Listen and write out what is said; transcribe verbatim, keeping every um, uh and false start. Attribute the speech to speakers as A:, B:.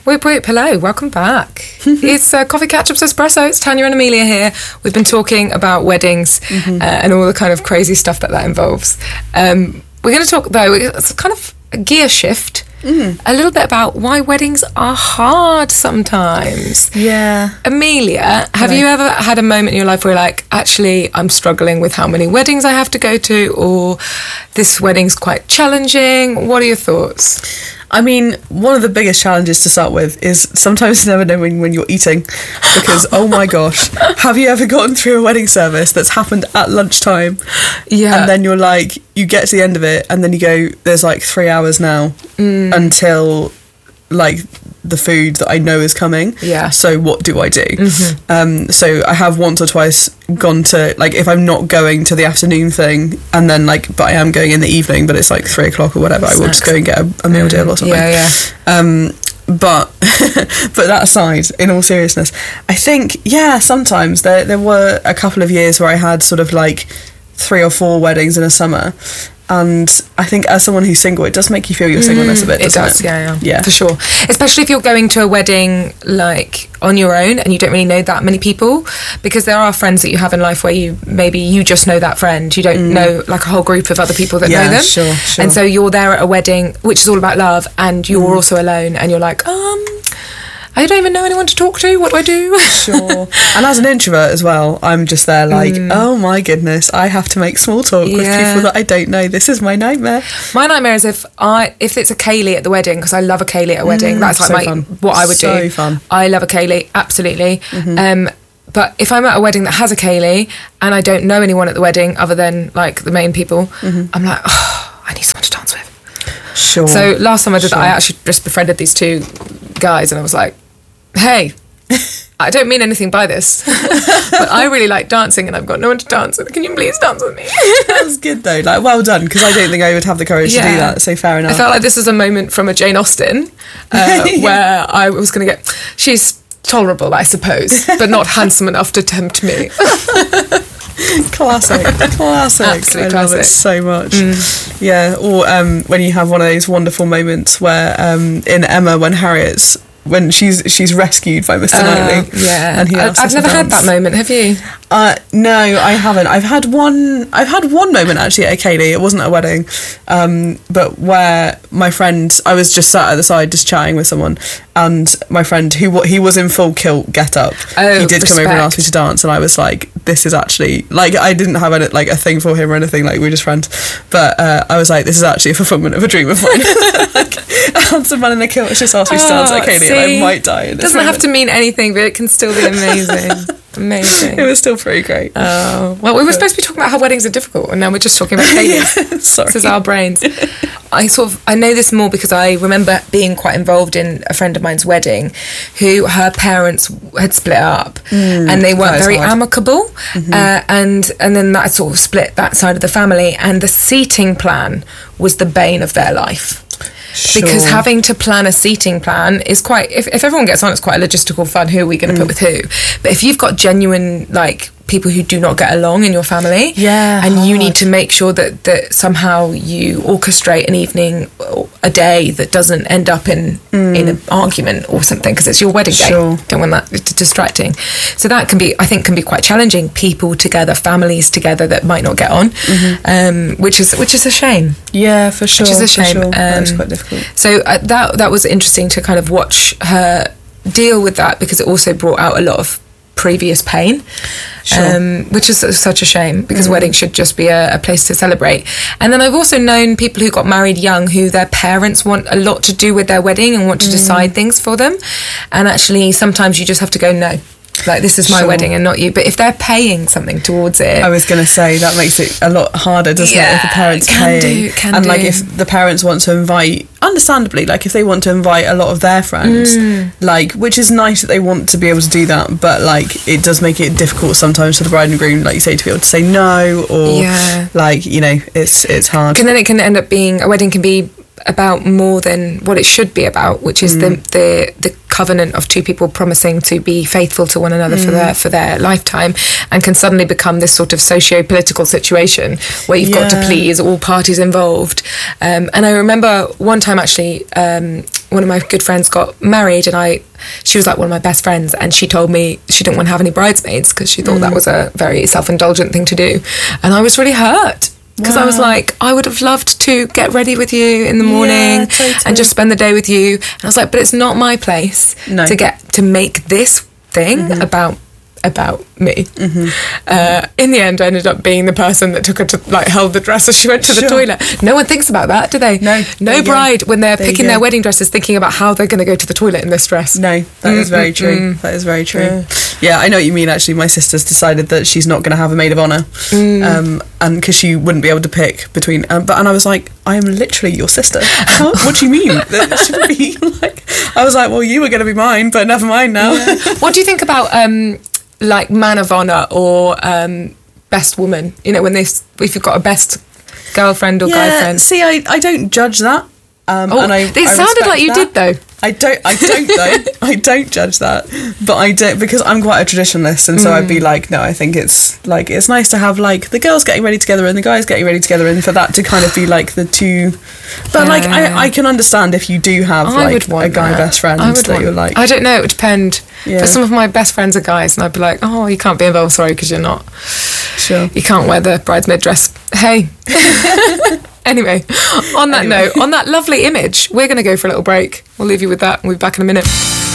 A: Whoop whoop, hello, welcome back. It's uh, Coffee Catch-Ups Espresso. It's Tanya and Amelia here. We've been talking about weddings mm-hmm. uh, and all the kind of crazy stuff that that involves. Um, we're going to talk, though, it's kind of a gear shift, mm. a little bit about why weddings are hard sometimes.
B: Yeah.
A: Amelia, have
B: Hello.
A: you ever had a moment in your life where you're like, actually, I'm struggling with how many weddings I have to go to, or this wedding's quite challenging? What are your thoughts?
B: I mean, one of the biggest challenges to start with is sometimes never knowing when you're eating, because, oh my gosh, have you ever gotten through a wedding service that's happened at lunchtime?
A: Yeah.
B: And then you're like, you get to the end of it and then you go, there's like three hours now mm. until like the food that I know is coming.
A: Yeah.
B: So what do I do?
A: Mm-hmm.
B: Um, so I have once or twice gone to, like, if I'm not going to the afternoon thing and then like, but I am going in the evening, but it's like three o'clock or whatever, Snacks. I will just go and get a, a meal deal or something.
A: Yeah, yeah.
B: Um, but but that aside, in all seriousness, I think, yeah, sometimes there there were a couple of years where I had sort of like three or four weddings in a summer. And I think as someone who's single, it does make you feel your singleness a bit, doesn't it?
A: Does,
B: it?
A: Yeah, yeah,
B: yeah,
A: for sure. Especially if you're going to a wedding like on your own and you don't really know that many people, because there are friends that you have in life where you maybe you just know that friend, you don't mm. know like a whole group of other people that
B: yeah,
A: know them.
B: Sure, sure.
A: And so you're there at a wedding, which is all about love, and you're mm. also alone, and you're like, um. I don't even know anyone to talk to. What do I do?
B: Sure. And as an introvert as well, I'm just there like, mm. oh my goodness, I have to make small talk yeah. with people that I don't know. This is my nightmare.
A: My nightmare is if I if it's a Kaylee at the wedding, because I love a Kaylee at a wedding. Mm, That's like
B: so
A: my
B: fun.
A: what I would
B: so
A: do.
B: So fun.
A: I love a Kaylee, absolutely.
B: Mm-hmm.
A: Um, but if I'm at a wedding that has a Kaylee and I don't know anyone at the wedding other than like the main people, mm-hmm. I'm like, oh, I need someone to dance with.
B: Sure.
A: So last time I did
B: sure.
A: that, I actually just befriended these two guys, and I was like, hey, I don't mean anything by this, but I really like dancing and I've got no one to dance with. Can you please dance with me?
B: That was good though. Like, well done, because I don't think I would have the courage yeah. to do that, so fair enough.
A: I felt like this was a moment from a Jane Austen uh,
B: yeah.
A: where I was going to get... She's tolerable, I suppose, but not handsome enough to tempt me.
B: Classic, classic.
A: Absolute
B: I
A: classic.
B: love it so much.
A: Mm.
B: Yeah, or um, when you have one of those wonderful moments where um, in Emma, when Harriet's when she's she's rescued by Mister Uh, Knightley.
A: Yeah,
B: and he
A: I, I've never had that moment. Have you?
B: Uh, no, I haven't. I've had one. I've had one moment actually at Kaylee. It wasn't a wedding, um, but where my friend, I was just sat at the side just chatting with someone, and my friend who he was in full kilt get up.
A: Oh,
B: he did
A: respect.
B: come over and ask me to dance, and I was like, "This is actually like I didn't have any, like a thing for him or anything. Like we were just friends, but uh, I was like, this is actually a fulfilment of a dream of mine." Like, and some man in a kilt has just asked me to dance at Kaylee, and I might die.
A: It doesn't have to mean anything, but it can still be amazing. Amazing.
B: It was still pretty great.
A: Oh, well, we were supposed to be talking about how weddings are difficult, and now we're just talking about Kaylee.
B: Yeah, sorry.
A: This is our brains. I sort of I know this more because I remember being quite involved in a friend of mine's wedding, who her parents had split up, mm, and they weren't very hard. amicable, mm-hmm. uh, and and then that sort of split that side of the family, and the seating plan was the bane of their life.
B: Sure.
A: Because having to plan a seating plan is quite, if, if everyone gets on, it's quite a logistical fun. Who are we going to mm. put with who? But if you've got genuine, like, people who do not get along in your family,
B: yeah,
A: and
B: hard.
A: you need to make sure that, that somehow you orchestrate an evening, a day that doesn't end up in, mm. in an argument or something, because it's your wedding
B: sure.
A: day. Don't want that, it's distracting. So that can be, I think, can be quite challenging. People together, families together that might not get on, mm-hmm. um, which is which is a shame.
B: Yeah, for sure.
A: Which is a shame.
B: For sure.
A: Um,
B: that was quite difficult.
A: So uh, that that was interesting to kind of watch her deal with that, because it also brought out a lot of previous pain,
B: sure.
A: um, which is such a shame, because mm. weddings should just be a, a place to celebrate. And then I've also known people who got married young, who their parents want a lot to do with their wedding and want to mm. decide things for them, and actually sometimes you just have to go, no, like, this is my
B: sure.
A: wedding and not you. But if they're paying something towards it,
B: I was going to say that makes it a lot harder, doesn't
A: yeah,
B: it, if the parents
A: can
B: paying
A: do, can
B: and
A: do.
B: like if the parents want to invite, understandably, like if they want to invite a lot of their friends, mm. like, which is nice that they want to be able to do that, but like it does make it difficult sometimes for the bride and groom, like you say, to be able to say no, or
A: yeah.
B: like, you know, it's it's hard.
A: And then it can end up being, a wedding can be about more than what it should be about, which is mm. the, the the covenant of two people promising to be faithful to one another mm. for their for their lifetime, and can suddenly become this sort of socio-political situation where you've yeah. got to please all parties involved. Um, and I remember one time actually, um, one of my good friends got married, and I she was like one of my best friends, and she told me she didn't want to have any bridesmaids because she thought mm. that was a very self-indulgent thing to do, and I was really hurt. Because wow. I was like, I would have loved to get ready with you in the morning yeah, totally. and just spend the day with you. And I was like, but it's not my place no. to get to make this thing mm-hmm. about about me. Mm-hmm. Uh, in the end, I ended up being the person that took her to, like, held the dress as she went to sure. the toilet. No one thinks about that, do they?
B: No.
A: No bride, when they're there picking their wedding dresses, thinking about how they're going to go to the toilet in this dress.
B: No, that mm-hmm. is very true. Mm-hmm. That is very true. Yeah. yeah, I know what you mean, actually. My sister's decided that she's not going to have a maid of honour, mm. um, and because she wouldn't be able to pick between... Um, but And I was like, I am literally your sister. How, what do you mean? That shouldn't be, like... I was like, well, you were going to be mine, but never mind now.
A: Yeah. What do you think about... Um, like man of honour or um, best woman, you know, when they if you've got a best girlfriend or
B: yeah,
A: guy friend.
B: See, I, I don't judge that. Um,
A: oh,
B: and I,
A: it
B: I
A: sounded like you
B: that.
A: did though.
B: I don't. I don't though. I don't judge that, but I don't because I'm quite a traditionalist, and so mm. I'd be like, no, I think it's like it's nice to have like the girls getting ready together and the guys getting ready together, and for that to kind of be like the two. But yeah. like, I, I can understand if you do have
A: I
B: like a guy
A: that.
B: best friend that want, you're like.
A: I don't know. It would depend. Yeah. But some of my best friends are guys, and I'd be like, oh, you can't be involved, sorry, because you're not.
B: Sure.
A: You can't wear the bridesmaid dress. Hey. Anyway, on that anyway. note, on that lovely image, we're going to go for a little break. We'll leave you with that. We'll be back in a minute.